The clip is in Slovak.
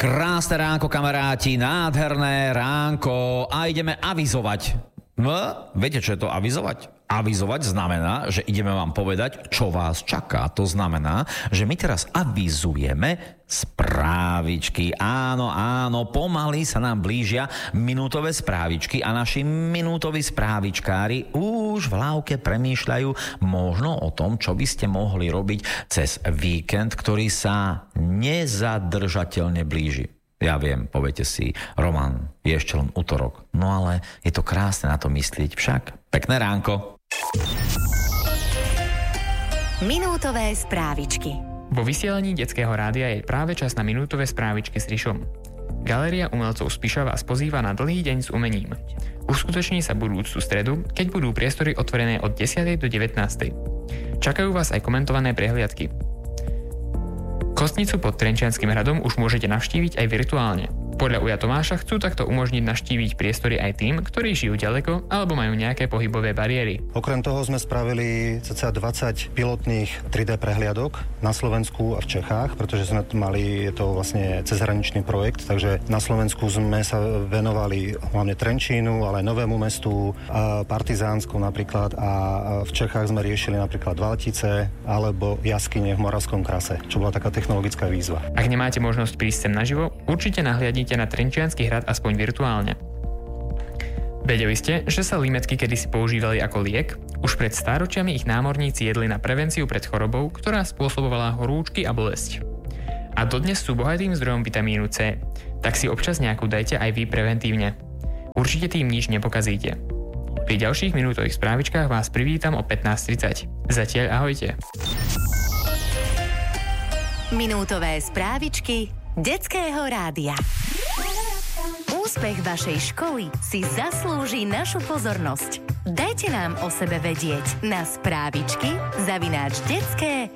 Krásne ránko, kamaráti, nádherné ránko a ideme avizovať. No, viete, čo je to avizovať? Avizovať znamená, že ideme vám povedať, čo vás čaká. To znamená, že my teraz avizujeme správičky. Áno, pomaly sa nám blížia minútové správičky a naši minútoví správičkári už v lávke premýšľajú možno o tom, čo by ste mohli robiť cez víkend, ktorý sa nezadržateľne blíži. Ja viem, poviete si, Roman, je ešte len utorok. No ale je to krásne na to myslieť však. Pekné ránko. Minútové správičky. Vo vysielaní Detského rádia je práve čas na minútové správičky s Rišom. Galéria umelcov Spišava vás pozýva na dlhý deň s umením. Uskutoční sa budúcu stredu, keď budú priestory otvorené od 10. do 19. Čakajú vás aj komentované prehliadky. Kostnicu pod Trenčianskym hradom už môžete navštíviť aj virtuálne. Podľa Uja Tomáša chcú takto umožniť navštíviť priestory aj tým, ktorí žijú ďaleko alebo majú nejaké pohybové bariéry. Okrem toho sme spravili cca 20 pilotných 3D prehliadok na Slovensku a v Čechách, pretože sme mali, je to vlastne cezhraničný projekt, takže na Slovensku sme sa venovali hlavne Trenčínu, ale aj Novému mestu, Partizánsku napríklad, a v Čechách sme riešili napríklad Valtice alebo jaskyne v Moravskom Krase, čo bola taká technologická výzva. Ak nemáte možnosť prísť sem naživo, určite nahliadnite na Trenčiansky hrad aspoň virtuálne. Vedeli ste, že sa limetky kedysi používali ako liek? Už pred stáročiami ich námorníci jedli na prevenciu pred chorobou, ktorá spôsobovala horúčky a bolesť. A dodnes sú bohatým zdrojom vitamínu C, tak si občas nejakú dajte aj vy preventívne. Určite tým nič nepokazíte. Pri ďalších minútových správičkách vás privítam o 15:30. Zatiaľ ahojte. Minútové správičky Detského rádia. Úspech vašej školy si zaslúži našu pozornosť. Dajte nám o sebe vedieť na správičky @detske